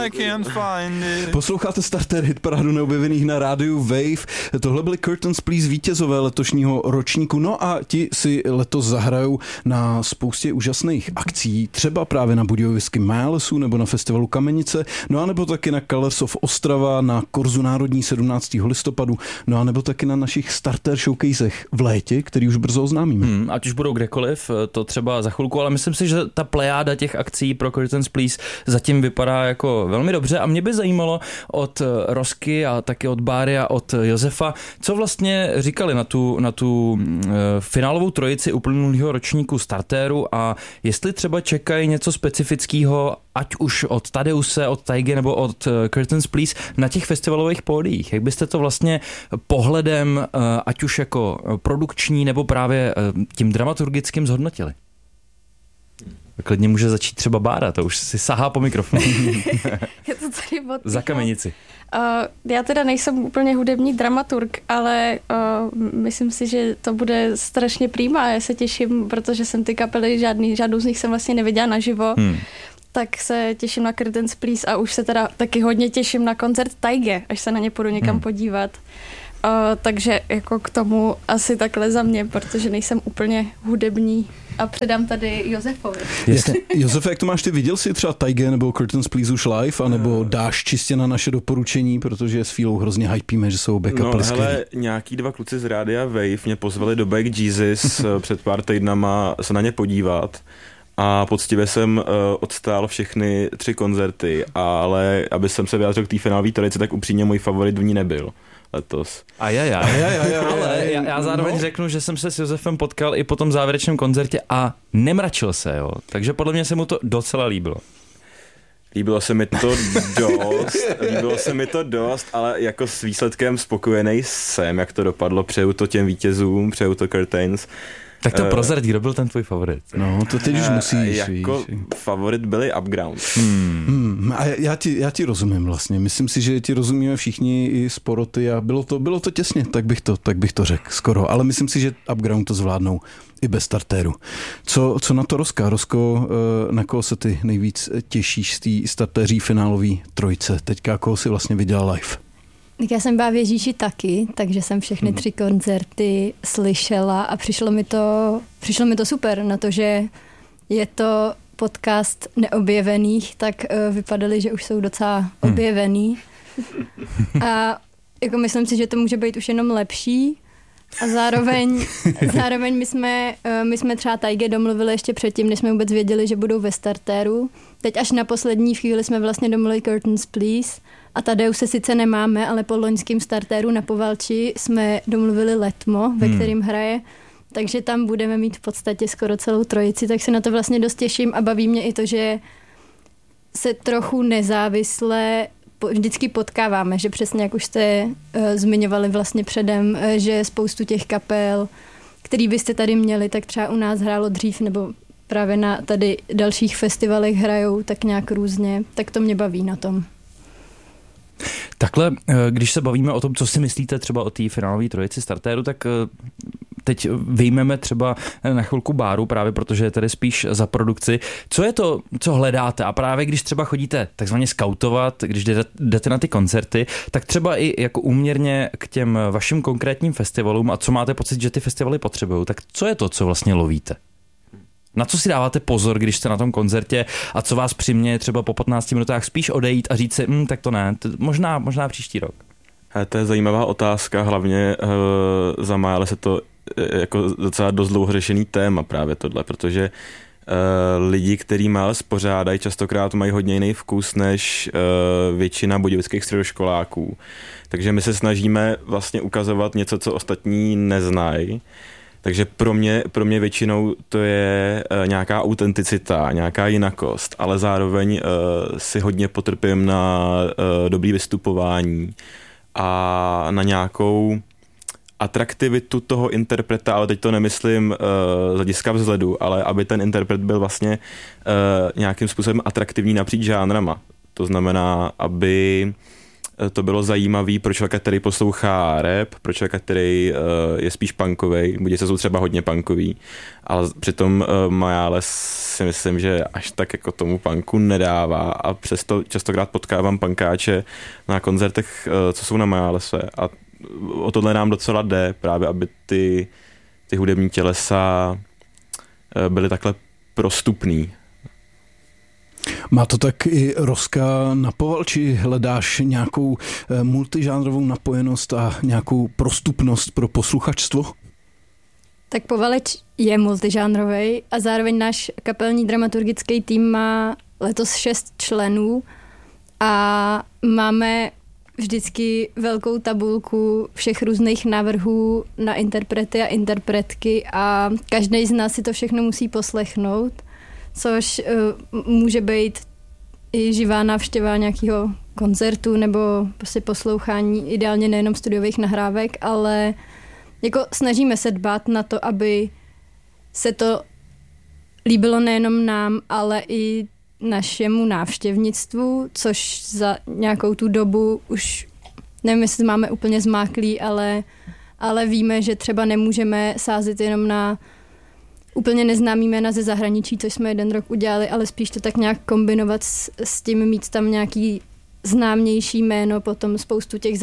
I can't find it. Posloucháte Starter hitparádu neobjevených na rádiu Wave. Tohle byly Curtains Please vítězové letošního ročníku. No a ti si letos zahrajou na spoustě úžasných akcí, třeba právě na Budějovickém Málesu nebo na festivalu Kamenice, no a nebo taky na Colors of Ostrava, na Korzu národní 17. listopadu, no a nebo taky na našich Starter showcasech v létě, který už brzo oznámíme. Ať už budou kdekoliv, to třeba za chvilku, ale myslím si, že ta plejáda těch akcí pro Curtains Please zatím vypadá jako velmi dobře a mě by zajímalo od Rosky a taky od Báry a od Josefa, co vlastně říkali na tu finálovou trojici uplynulého ročníku Starteru a jestli třeba čekají něco specifického, ať už od Tadeuse, od Taigy nebo od Curtains Please na těch festivalových pódiích. Jak byste to vlastně pohledem, ať už jako produkční nebo právě tím dramaturgickým zhodnotili? Klidně může začít třeba Bára, to už si sahá po mikrofonu. Je to tady za Kamenici. Já teda nejsem úplně hudební dramaturg, ale myslím si, že to bude strašně prýma. Já se těším, protože jsem ty kapely, žádnou z nich jsem vlastně neviděla naživo. Tak se těším na Curtains Please a už se teda taky hodně těším na koncert Taigy, až se na ně půjdu někam podívat. Takže jako k tomu asi takhle za mě, protože nejsem úplně hudební a předám tady Josefovi. Josefe, jak to máš ty? Viděl jsi třeba Taigy nebo Curtains Please už live, anebo dáš čistě na naše doporučení, protože s Fílou hrozně hypíme, že jsou backup skvělý. Hele, nějaký dva kluci z rádia Wave mě pozvali do Back Jesus před pár týdnama se na ně podívat. A poctivě jsem odstál všechny 3 koncerty, ale aby jsem se vyjádřil k té finálové trojici, tak upřímně můj favorit v ní nebyl letos. Ale já zároveň řeknu, že jsem se s Josefem potkal i po tom závěrečném koncertě a nemračil se, jo. Takže podle mě se mu to docela líbilo. Líbilo se mi to dost, ale jako s výsledkem spokojený jsem, jak to dopadlo, přeju to těm vítězům, přeju to Curtains. Tak to prozrať, kdo byl ten tvůj favorit? No, to teď už musíš. Jako favorit byli Upground. A já ti rozumím vlastně. Myslím si, že ti rozumíme všichni i z poroty a bylo to těsně, tak bych to řekl skoro. Ale myslím si, že Upground to zvládnou i bez Starteru. Co na to Roska? Rosko, na koho se ty nejvíc těšíš z té startéří finálový trojce? Teďka koho si vlastně viděla live? Tak já jsem byla v Ježíši taky, takže jsem všechny 3 koncerty slyšela a přišlo mi to super na to, že je to podcast neobjevených, tak vypadaly, že už jsou docela objevený. A jako myslím si, že to může být už jenom lepší. A zároveň my jsme třeba Taigy domluvili ještě předtím, než jsme vůbec věděli, že budou ve Starteru. Teď až na poslední chvíli jsme vlastně domluvili Curtains Please a Tadeuse sice nemáme, ale po loňském Starteru na Povalči jsme domluvili Letmo, ve kterým hraje, takže tam budeme mít v podstatě skoro celou trojici, tak se na to vlastně dost těším a baví mě i to, že se trochu nezávisle vždycky potkáváme, že přesně jak už jste zmiňovali vlastně předem, že spoustu těch kapel, který byste tady měli, tak třeba u nás hrálo dřív nebo právě na tady dalších festivalech hrajou tak nějak různě, tak to mě baví na tom. Takhle, když se bavíme o tom, co si myslíte třeba o té finálové trojici Starteru, tak teď vyjmeme třeba na chvilku Báru, právě protože je tady spíš za produkci. Co je to, co hledáte? A právě když třeba chodíte takzvaně skautovat, když jdete na ty koncerty, tak třeba i jako úměrně k těm vašim konkrétním festivalům a co máte pocit, že ty festivaly potřebují, tak co je to, co vlastně lovíte? Na co si dáváte pozor, když jste na tom koncertě a co vás přiměje třeba po 15 minutách spíš odejít a říct si, tak to ne, možná příští rok? To je zajímavá otázka, hlavně zamále se to jako docela dost dlouho řešený téma právě tohle, protože lidi, kteří mále spořádají, častokrát mají hodně jiný vkus než většina budějovických středoškoláků. Takže my se snažíme vlastně ukazovat něco, co ostatní neznají. Takže pro mě většinou to je nějaká autenticita, nějaká jinakost, ale zároveň si hodně potrpím na dobrý vystupování a na nějakou atraktivitu toho interpreta, ale teď to nemyslím z hlediska vzhledu, ale aby ten interpret byl vlastně nějakým způsobem atraktivní napříč žánrama. To znamená, aby to bylo zajímavý pro člověka, který poslouchá rap, pro člověka, který je spíš punkovej, Budějovice jsou třeba hodně punkový, ale přitom Majáles si myslím, že až tak jako tomu punku nedává a přesto častokrát potkávám punkáče na koncertech, co jsou na Majálese a o tohle nám docela jde, právě aby ty hudební tělesa byly takhle prostupný. Má to tak i Roska na Povalči? Hledáš nějakou multižánrovou napojenost a nějakou prostupnost pro posluchačstvo? Tak Povaleč je multižánrovej a zároveň náš kapelní dramaturgický tým má letos 6 členů a máme vždycky velkou tabulku všech různých návrhů na interprety a interpretky a každý z nás si to všechno musí poslechnout, což může být i živá návštěva nějakého koncertu nebo prostě poslouchání, ideálně nejenom studiových nahrávek, ale jako snažíme se dbát na to, aby se to líbilo nejenom nám, ale i našemu návštěvnictvu, což za nějakou tu dobu už nevím, jestli máme úplně zmáklý, ale víme, že třeba nemůžeme sázet jenom na úplně neznámý jména ze zahraničí, což jsme jeden rok udělali, ale spíš to tak nějak kombinovat s tím, mít tam nějaký známější jméno, potom spoustu těch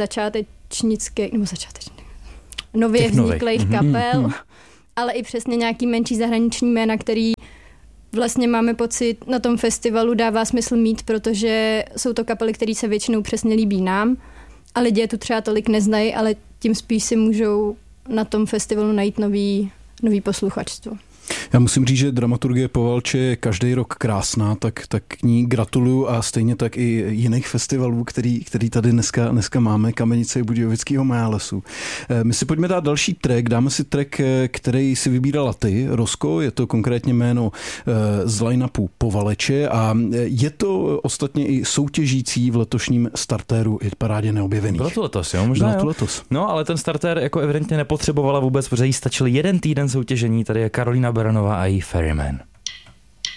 nově vzniklých kapel, ale i přesně nějaký menší zahraniční jména, který vlastně máme pocit na tom festivalu dává smysl mít, protože jsou to kapely, které se většinou přesně líbí nám a lidi je tu třeba tolik neznají, ale tím spíš si můžou na tom festivalu najít nový posluchačstvo. Já musím říct, že dramaturgie Povalče je každý rok krásná, tak k ní gratuluju a stejně tak i jiných festivalů, který tady dneska máme, Kamenice Budějovického Majálesu. My si pojďme dát další track, dáme si track, který si vybírala ty, Rosko, je to konkrétně jméno z line-upu Povaleče a je to ostatně i soutěžící v letošním startéru Hitparádě neobjevených. Bylo to letos, jo? Možná Bylo to jo. letos. No, ale ten startér jako evidentně nepotřebovala vůbec, protože jí stačil jeden týden soutěžení, tady je Karolína Baranová a její Ferryman.